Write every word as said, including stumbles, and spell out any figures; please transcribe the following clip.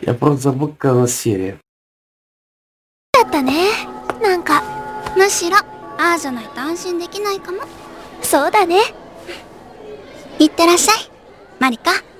Я просто забыл, какая у нас серия. だったね。なんかむしろああじゃないと安心できないかも。そうだね。いってらっしゃいマリカ。